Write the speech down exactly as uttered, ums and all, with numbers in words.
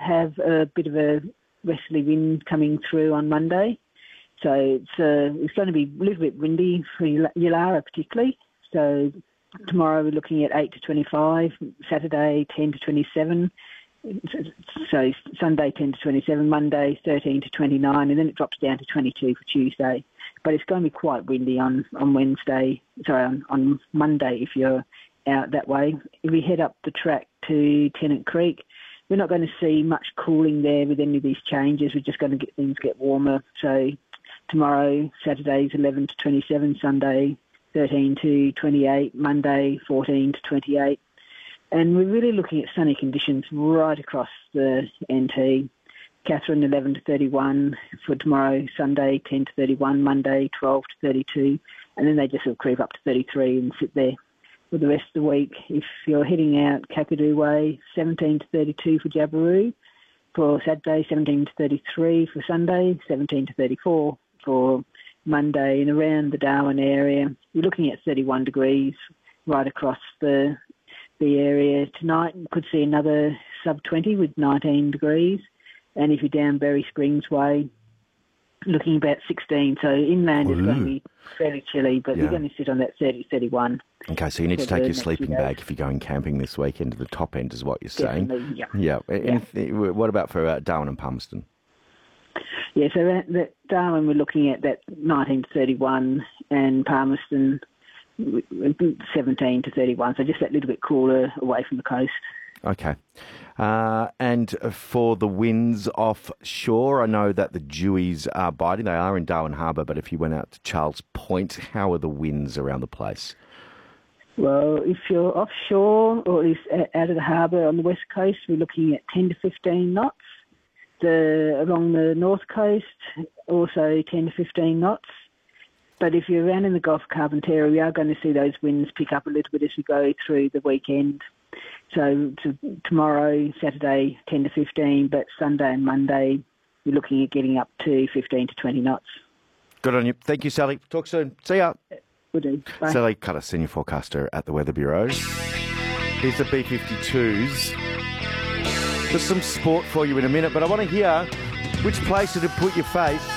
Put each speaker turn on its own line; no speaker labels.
have a bit of a westerly wind coming through on Monday. So it's, uh, it's going to be a little bit windy for Yulara particularly. So tomorrow we're looking at eight to twenty-five, Saturday ten to twenty-seven, so Sunday ten to twenty-seven, Monday thirteen to twenty-nine, and then it drops down to twenty-two for Tuesday. But it's going to be quite windy on, on Wednesday, sorry, on, on Monday if you're out that way. If we head up the track to Tennant Creek, we're not going to see much cooling there with any of these changes. We're just going to get things get warmer. So tomorrow, Saturday's eleven to twenty-seven, Sunday thirteen to twenty-eight, Monday fourteen to twenty-eight. And we're really looking at sunny conditions right across the N T. Catherine eleven to thirty-one for tomorrow, Sunday ten to thirty-one, Monday twelve to thirty-two, and then they just sort of creep up to thirty-three and sit there for the rest of the week. If you're heading out Kakadu Way, seventeen to thirty-two for Jabiru. For Saturday, seventeen to thirty-three for Sunday, seventeen to thirty-four for Monday, and around the Darwin area, you're looking at thirty-one degrees right across the the area. Tonight, you could see another sub twenty with nineteen degrees, and if you're down Berry Springs Way, looking about sixteen. So inland Ooh. Is going to be fairly chilly, but yeah. You're going to sit on that thirty, thirty-one.
Okay, so you need to take your sleeping bag if you're going camping this weekend to the top end, is what you're saying.
Definitely, yeah.
Yeah.
yeah.
Anything, what about for uh, Darwin and Palmerston?
Yeah, so at that Darwin we're looking at that nineteen to thirty-one, and Palmerston seventeen to thirty-one, so just that little bit cooler away from the coast.
Okay. Uh, and for the winds offshore, I know that the dewies are biting. They are in Darwin Harbour, but if you went out to Charles Point, how are the winds around the place?
Well, if you're offshore or is out of the harbour on the west coast, we're looking at ten to fifteen knots. The, along the north coast, also ten to fifteen knots. But if you're around in the Gulf of Carpentaria, we are going to see those winds pick up a little bit as we go through the weekend. So to, tomorrow, Saturday, ten to fifteen, but Sunday and Monday, we're looking at getting up to fifteen to twenty knots. Good
on you. Thank you, Sally. Talk soon. See ya.
Will do. Bye.
Sally Cutter, Senior Forecaster at the Weather Bureau. Here's the B fifty-twos. There's some sport for you in a minute, but I want to hear which place did it put your faith